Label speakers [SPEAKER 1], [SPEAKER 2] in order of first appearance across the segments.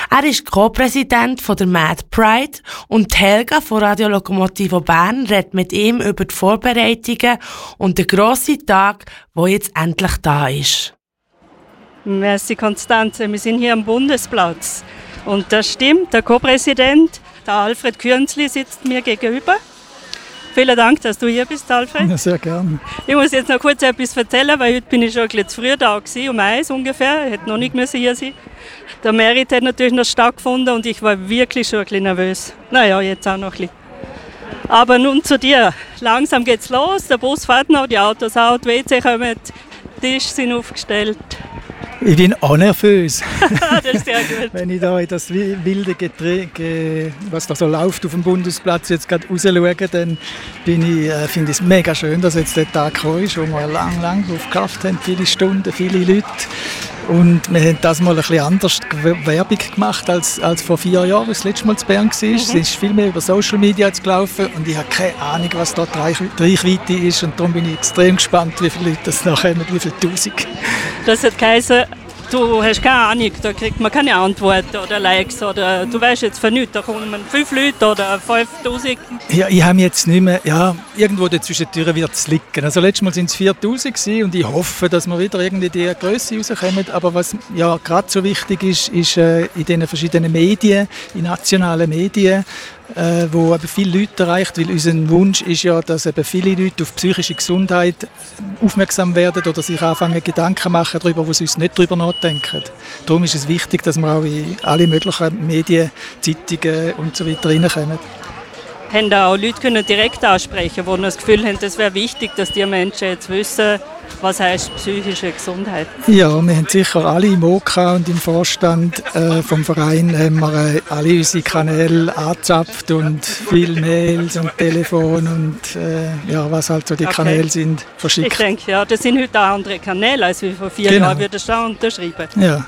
[SPEAKER 1] Er ist Co-Präsident der Mad Pride und Helga von Radio Lokomotive Bern redet mit ihm über die Vorbereitungen und den grossen Tag, der jetzt endlich da ist.
[SPEAKER 2] Merci Konstanze, wir sind hier am Bundesplatz. Und das stimmt, der Co-Präsident, der Alfred Künzli, sitzt mir gegenüber. Vielen Dank, dass du hier bist, Alfred.
[SPEAKER 3] Ja, sehr gerne.
[SPEAKER 2] Ich muss jetzt noch kurz etwas erzählen, weil heute bin ich schon ein bisschen zu früh da gewesen, um 1 ungefähr. Ich hätte noch nicht hier sein. Der Merit hat natürlich noch stattgefunden und ich war wirklich schon ein bisschen nervös. Naja, jetzt auch noch ein bisschen. Aber nun zu dir. Langsam geht's los, der Bus fährt noch, die Autos auch, die WC kommen, die Tische sind aufgestellt.
[SPEAKER 3] Ich bin auch nervös.
[SPEAKER 2] Das ist sehr gut.
[SPEAKER 3] Wenn ich da in das wilde Getriebe, was da so läuft auf dem Bundesplatz, jetzt gerade raus schaue, dann finde ich es mega schön, dass jetzt der Tag gekommen ist, wo wir lang drauf gehabt haben, viele Stunden, viele Leute. Und wir haben das mal ein bisschen anders Werbung gemacht als vor 4 Jahren, als das letzte Mal zu Bern war. Es ist viel mehr über Social Media jetzt gelaufen und ich habe keine Ahnung, was da die Reichweite ist. Und darum bin ich extrem gespannt, wie viele Leute das nachher kommen, wie viele Tausend.
[SPEAKER 2] Das hat geheißen, du hast keine Ahnung, da kriegt man keine Antwort oder Likes oder du weißt jetzt von nichts, da kommen 5 Leute oder 5000.
[SPEAKER 3] Ja, ich habe jetzt nicht mehr, ja, irgendwo dazwischen die Türen wird es liegen. Also letztes Mal waren es 4000 gewesen und ich hoffe, dass wir wieder irgendwie die Grösse rauskommen. Aber was ja gerade so wichtig ist, ist in den verschiedenen Medien, in nationalen Medien, wo eben viele Leute erreicht, weil unser Wunsch ist ja, dass eben viele Leute auf psychische Gesundheit aufmerksam werden oder sich anfangen Gedanken machen darüber, wo sie uns nicht darüber nachdenken. Darum ist es wichtig, dass wir auch in alle möglichen Medien, Zeitungen und so weiter reinkommen.
[SPEAKER 2] Haben da auch Leute können direkt ansprechen, die das Gefühl haben, es wäre wichtig, dass die Menschen jetzt wissen, was heisst psychische Gesundheit?
[SPEAKER 3] Ja, wir haben sicher alle im OK und im Vorstand vom Verein haben wir alle unsere Kanäle angezapft und viele Mails und Telefon und ja, was halt so die Kanäle sind, verschickt.
[SPEAKER 2] Ich denke, ja, das sind heute auch andere Kanäle, als wie vor 4 Jahren würdest du da unterschreiben.
[SPEAKER 3] Ja.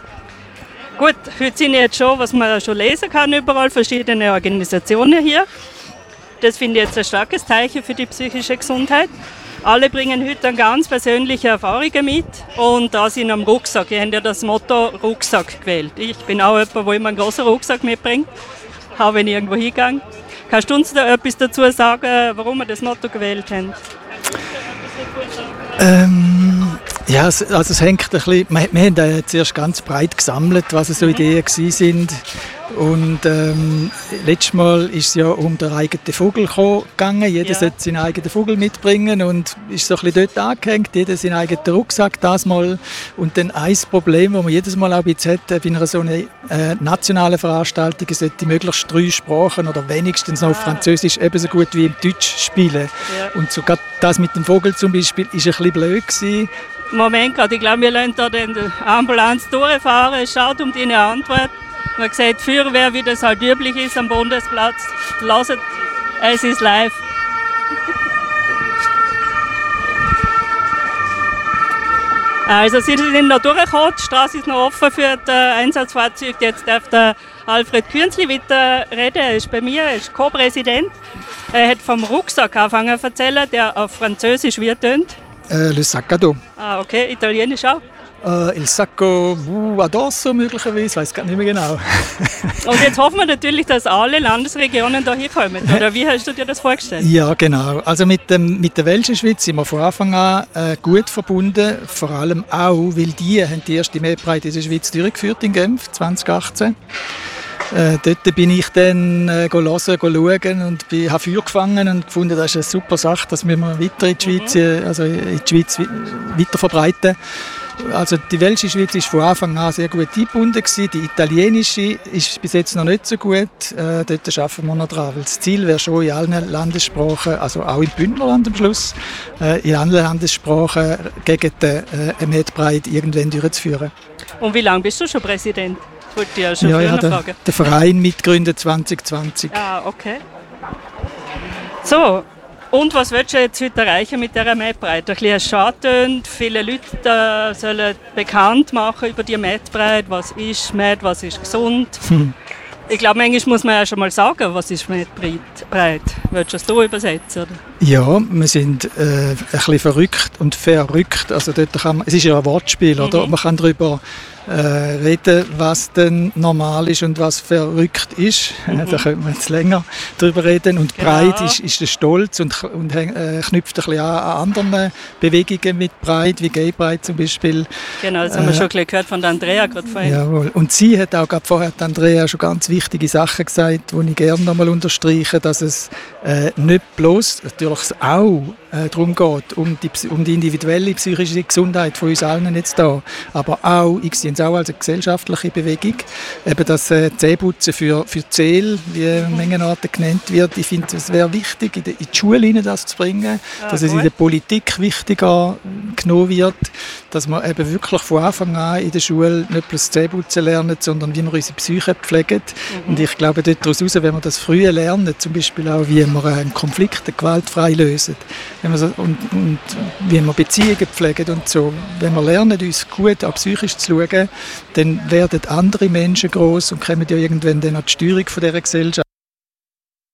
[SPEAKER 2] Gut, heute sind jetzt schon, was man schon lesen kann, überall verschiedene Organisationen hier. Das finde ich jetzt ein starkes Zeichen für die psychische Gesundheit. Alle bringen heute dann ganz persönliche Erfahrungen mit und da sind am Rucksack. Wir haben ja das Motto Rucksack gewählt. Ich bin auch jemand, der immer einen großen Rucksack mitbringt, auch wenn ich irgendwo hingehe. Kannst du uns da etwas dazu sagen, warum wir das Motto gewählt haben?
[SPEAKER 3] Ja, also es hängt ein bisschen, wir haben zuerst ganz breit gesammelt, was so Ideen waren. Und letztes Mal ist es ja um den eigenen Vogel gegangen. Jeder sollte seinen eigenen Vogel mitbringen und ist so ein bisschen dort angehängt. Jeder seinen eigenen Rucksack, das mal. Und dann ein Problem, das man jedes Mal auch ein bisschen hat, bei einer so einer nationalen Veranstaltung, sollte möglichst 3 Sprachen oder wenigstens noch Französisch ebenso gut wie im Deutsch spielen. Ja. Und sogar das mit dem Vogel zum Beispiel ist ein bisschen blöd gewesen.
[SPEAKER 2] Moment gerade, ich glaube, wir lassen da den Ambulanz durchfahren. Es schaut um deine Antwort. Man hat gesagt, Feuerwehr, wie das halt üblich ist am Bundesplatz. Lasst, es ist live. Also Sie sind noch durchgekommen, die Straße ist noch offen für das Einsatzfahrzeug. Jetzt darf der Alfred Künzli weiter reden. Er ist bei mir, er ist Co-Präsident. Er hat vom Rucksack angefangen zu erzählen, der auf Französisch wie tönt.
[SPEAKER 3] Le sac à dos.
[SPEAKER 2] Ah, okay, Italienisch auch.
[SPEAKER 3] Il sacco addosso möglicherweise, weiß gar nicht mehr genau.
[SPEAKER 2] Und jetzt hoffen wir natürlich, dass alle Landesregionen da hinkommen. Oder wie hast du dir das vorgestellt?
[SPEAKER 3] Ja, genau. Also mit der Welschen Schweiz sind wir von Anfang an gut verbunden. Vor allem auch, weil die erste Mad Pride in der Schweiz durchgeführt in Genf 2018. Dort bin ich dann hören und habe Feuer gefangen und gefunden, das ist eine super Sache, dass wir weiter in die Schweiz, weiter verbreiten. Also die Welsche Schweiz war von Anfang an sehr gut eingebunden. Die italienische ist bis jetzt noch nicht so gut. Dort arbeiten wir noch dran. Weil das Ziel wäre schon, in allen Landessprachen, also auch im Bündnerland am Schluss, in allen Landessprachen gegen die Mad Pride irgendwann durchzuführen.
[SPEAKER 2] Und wie lange bist du schon Präsident? Wollte ich ja schon
[SPEAKER 3] ich habe den Verein mitgegründet 2020.
[SPEAKER 2] Ah, okay. So. Und was willst du jetzt heute erreichen mit dieser Mad Pride? Ein bisschen schade, viele Leute sollen bekannt machen über die Mad Pride. Was ist Mad, was ist gesund? Ich glaube, manchmal muss man ja schon mal sagen, was ist Mad Pride. Willst du es so übersetzen? Oder?
[SPEAKER 3] Ja, wir sind ein bisschen verrückt und verrückt. Also dort es ist ja ein Wortspiel, oder? Man kann darüber reden, was denn normal ist und was verrückt ist. Da könnte man jetzt länger darüber reden. Und Pride ist der Stolz und knüpft ein bisschen an anderen Bewegungen mit Pride, wie Gay Pride zum Beispiel.
[SPEAKER 2] Genau, das haben wir schon gehört von der Andrea gerade vorhin.
[SPEAKER 3] Jawohl. Und sie hat auch gerade vorher, die Andrea, schon ganz wichtige Sachen gesagt, die ich gerne noch mal unterstreiche, dass es nicht bloß natürlich auch darum geht, um die individuelle psychische Gesundheit von uns allen jetzt da, aber auch, ich sehe es auch als eine gesellschaftliche Bewegung, eben das Zähneputzen für die Seele, wie Mengenarten genannt wird. Ich finde, es wäre wichtig, in die Schule das zu bringen, dass es in der Politik wichtiger genommen wird, dass man eben wirklich von Anfang an in der Schule nicht bloß Zähneputzen lernen, sondern wie wir unsere Psyche pflegen. Und ich glaube, daraus, wenn wir das früher lernen, zum Beispiel auch, wie wir einen Konflikt gewaltfrei lösen, und wie wir Beziehungen pflegen und so. Wenn wir lernen, uns gut auch psychisch zu schauen, dann werden andere Menschen gross und kommen ja irgendwann dann an die Steuerung von dieser Gesellschaft.